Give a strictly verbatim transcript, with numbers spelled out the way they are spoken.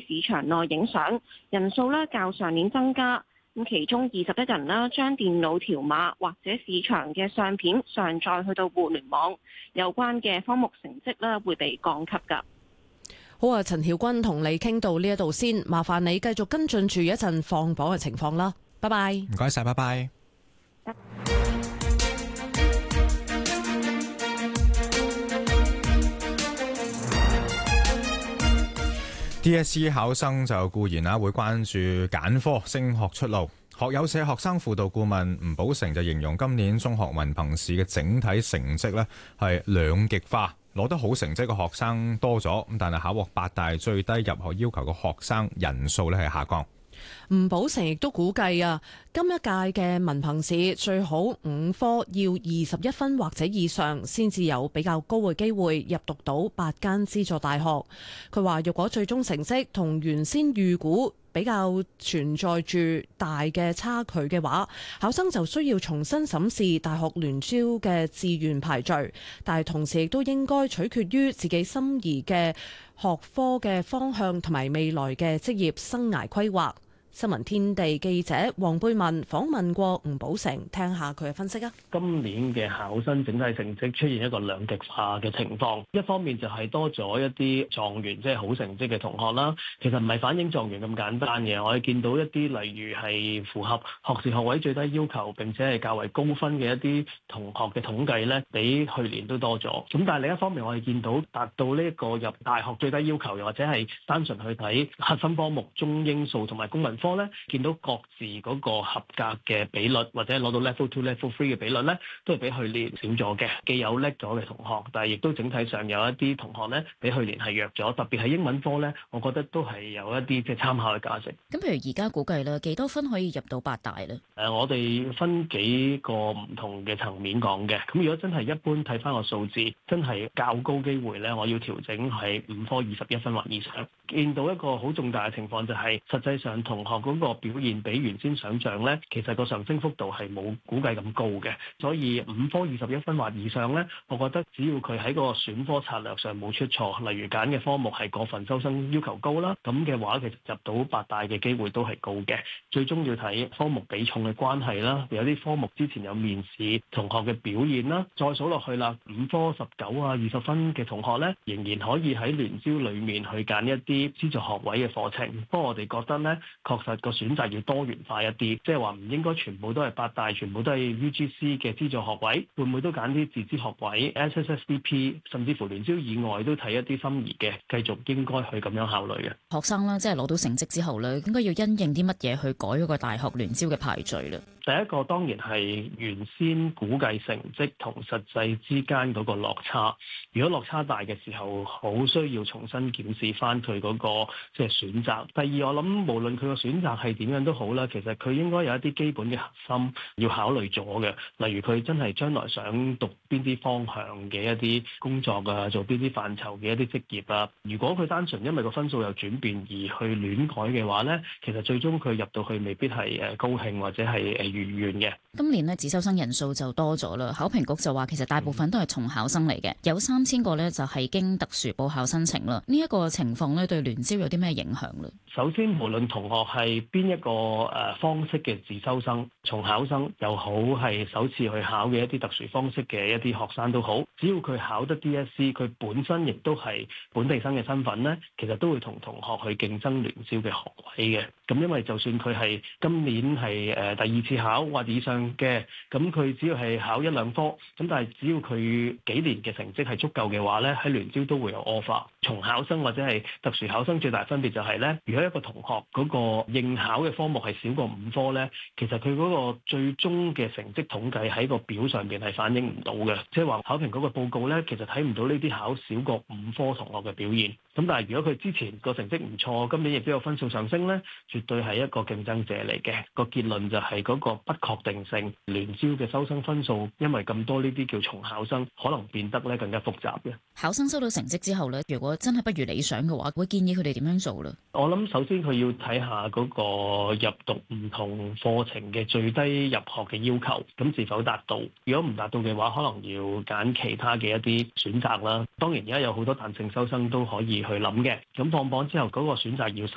市場內影相，人數咧較上年增加。咁其中二十一人啦，將電腦條碼或者市場嘅相片上載去到互聯網，有關嘅科目成績咧會被降級㗎。 好啊，陳曉君同你傾到呢一度先，麻煩你繼續跟進住一陣放榜嘅情況啦。拜拜。 唔該晒，拜拜。D S E 考生就固然啦，會關注揀科升學出路。學友社學生輔導顧問吳寶成就形容今年中學文憑試嘅整體成績呢係兩極化，攞得好成績嘅學生多咗，咁但係考獲八大最低入學要求嘅學生人數呢係下降。 吳寶成亦都估計啊，今一屆嘅文憑試最好五科要二十一分或者以上，先至有比較高嘅機會入讀到八間資助大學。佢話若果最終成績同原先預估比較存在住大嘅差距嘅話，考生就需要重新審視大學聯招嘅志願排序，但係同時亦都應該取決於自己心儀嘅學科嘅方向同埋未來嘅職業生涯規劃。新聞天地記者黃貝文訪問過吳寶成，聽下佢嘅分析啊。 今年嘅考生整體成績出現一個兩極化嘅情況，一方面就係多咗一啲狀元，即係好成績嘅同學啦。其實唔係反映狀元咁簡單嘅，我哋見到一啲例如係符合學士學位最低要求，並且係較為高分嘅一啲同學嘅統計咧，比去年都多咗。咁但係另一方面，我哋見到達到呢一個入大學最低要求，又或者係單純去睇核心科目中英數同埋公民科咧，見到各自嗰個合格嘅比率或者攞到 level two、level three 嘅比率咧，都係比去年少咗嘅。既有叻咗嘅同學，但係亦都整體上有一啲同學咧，比去年係弱咗。特別係英文科咧，我覺得都係有一啲即係參考嘅價值。 咁譬如而家估計咧，幾多分可以入到八大咧？誒、 呃，我哋分幾個唔同嘅層面講嘅。咁如果真係一般睇翻個數字，真係較高機會咧，我要調整係五科二十一分或以上。見到一個好重大嘅情況就係、是，實際上同學嗰個表現比原先想像咧，其實個上升幅度係冇估計咁高嘅。所以五科二十一分或以上咧，我覺得只要佢喺個選科策略上冇出錯，例如揀嘅科目係過分收生要求高啦，咁嘅話其實入到八大嘅機會都係高嘅。最終要睇科目比重嘅關係啦，有啲科目之前有面試同學嘅表現啦，再數落去啦，五科十九啊二十分嘅同學咧，仍然可以喺聯招裡面去揀一啲資助學位嘅課程。不過我哋覺得咧，確實個選擇要多元化一啲，即係話唔應該全部都係八大，全部都係 U G C 嘅資助學位，會唔會都揀啲自資學位 S S S D P， 甚至乎聯招以外都睇一啲心儀嘅，繼續應該去咁樣考慮嘅學生啦，即係攞到成績之後咧，應該要因應啲乜嘢去改嗰個大學聯招嘅排序咧？ 第一個當然係原先估計成績同實際之間嗰個落差，如果落差大嘅時候，好需要重新檢視翻佢嗰個即係選擇。第二，我諗無論佢個選擇係點樣都好啦，其實佢應該有一啲基本嘅核心要考慮咗嘅，例如佢真係將來想讀邊啲方向嘅一啲工作啊，做邊啲範疇嘅一啲職業啊。如果佢單純因為個分數有轉變而去亂改嘅話咧，其實最終佢入到去未必係誒高興或者係誒如願嘅。 今年咧自修生人數就多咗啦，考評局就話其實大部分都係重考生嚟嘅，有三千個咧就係經特殊報考申請啦。呢一個情況咧對聯招有啲咩影響咧？ 首先，無論同學係邊一個誒方式嘅自修生、重考生又好，係首次去考嘅一啲特殊方式嘅一啲學生都好，只要佢考得 D S E， 佢本身亦都係本地生嘅身份咧，其實都會同同學去競爭聯招嘅學位嘅。咁因為就算佢係今年係誒第二次考或以上嘅，咁佢只要係考一兩科，咁但係只要佢幾年嘅成績係足夠嘅話咧，喺聯招都會有 offer。重考生或者係特殊考生最大分別就係咧，如果一個同學嗰個應考嘅科目係少過五科咧，其實佢嗰個最終嘅成績統計喺個表上邊係反映唔到嘅，即係話考評局嘅報告咧，其實睇唔到呢啲考少過五科同學嘅表現。咁但係如果佢之前個成績唔錯，今年亦都有分數上升咧，絕對係一個競爭者嚟嘅。個結論就係嗰個不確定性，聯招嘅收生分數，因為咁多呢啲叫重考生，可能變得咧更加複雜嘅。 考生收到成績之後咧，如果真係不如理想嘅話，會建議佢哋點樣做咧？ 我諗首先佢要睇下嗰個入讀唔同課程嘅最低入學嘅要求，咁是否達到？如果唔達到嘅話，可能要揀其他嘅一啲選擇啦。當然而家有好多彈性收生都可以去諗嘅。咁放榜之後嗰個選擇要實